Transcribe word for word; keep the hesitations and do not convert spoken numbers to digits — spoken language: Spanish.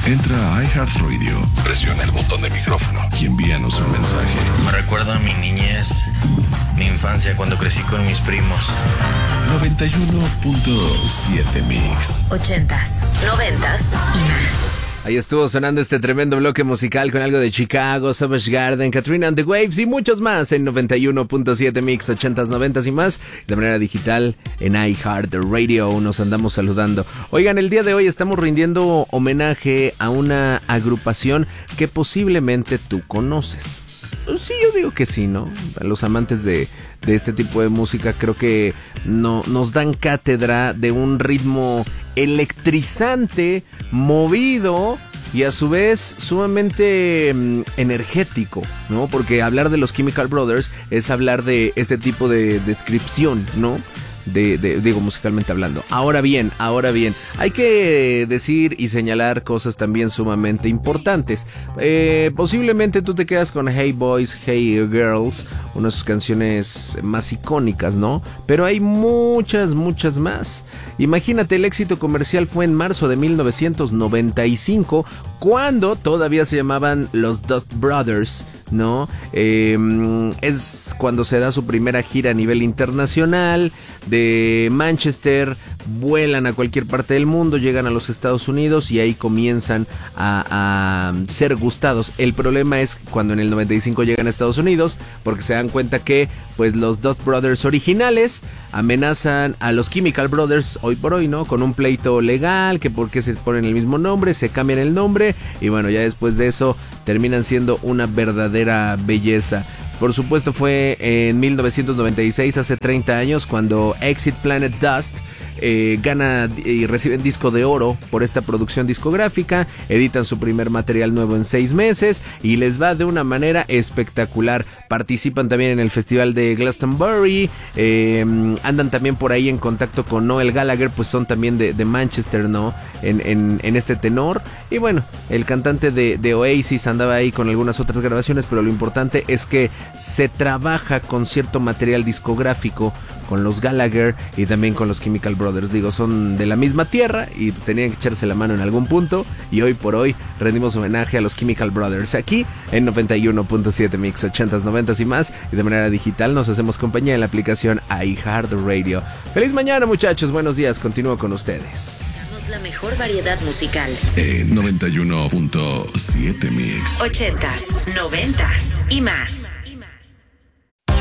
Entra a iHeartRadio, presiona el botón de micrófono y envíanos un mensaje. Me recuerda a mi niñez, mi infancia cuando crecí con mis primos. noventa y uno punto siete Mix. Ochentas, noventas y más. Ahí estuvo sonando este tremendo bloque musical con algo de Chicago, Savage Garden, Katrina and the Waves y muchos más en noventa y uno punto siete Mix, ochentas, noventas y más, de manera digital en iHeartRadio. Nos andamos saludando. Oigan, el día de hoy estamos rindiendo homenaje a una agrupación que posiblemente tú conoces. Sí, yo digo que sí, ¿no? A los amantes de, de este tipo de música creo que no, nos dan cátedra de un ritmo electrizante, movido y a su vez sumamente mm, energético, ¿no? Porque hablar de los Chemical Brothers es hablar de este tipo de descripción, ¿no? De, de, digo, musicalmente hablando. Ahora bien, ahora bien, hay que decir y señalar cosas también sumamente importantes. Eh, posiblemente tú te quedas con Hey Boys, Hey Girls, una de sus canciones más icónicas, ¿no? Pero hay muchas, muchas más. Imagínate, el éxito comercial fue en marzo de mil novecientos noventa y cinco, cuando todavía se llamaban los Dust Brothers, ¿no? Eh, es cuando se da su primera gira a nivel internacional. De Manchester vuelan a cualquier parte del mundo, llegan a los Estados Unidos y ahí comienzan a, a ser gustados. El problema es cuando en el noventa y cinco llegan a Estados Unidos, porque se dan cuenta que pues los Dust Brothers originales amenazan a los Chemical Brothers hoy por hoy, ¿no? Con un pleito legal, que por qué se ponen el mismo nombre, se cambian el nombre y bueno, ya después de eso terminan siendo una verdadera belleza. Por supuesto fue en mil novecientos noventa y seis, hace treinta años, cuando Exit Planet Dust eh, gana y reciben disco de oro por esta producción discográfica, editan su primer material nuevo en seis meses y les va de una manera espectacular. Participan también en el festival de Glastonbury, eh, andan también por ahí en contacto con Noel Gallagher, pues son también de, de Manchester, ¿no? En, en, en este tenor. Y bueno, el cantante de, de Oasis andaba ahí con algunas otras grabaciones, pero lo importante es que se trabaja con cierto material discográfico con los Gallagher y también con los Chemical Brothers. Digo, son de la misma tierra y tenían que echarse la mano en algún punto, y hoy por hoy rendimos homenaje a los Chemical Brothers aquí en noventa y uno punto siete Mix, ochentas, noventas y más, y de manera digital nos hacemos compañía en la aplicación iHeartRadio. Feliz mañana, muchachos, buenos días, continúo con ustedes. La mejor variedad musical En noventa y uno punto siete Mix. Ochentas, noventas y más.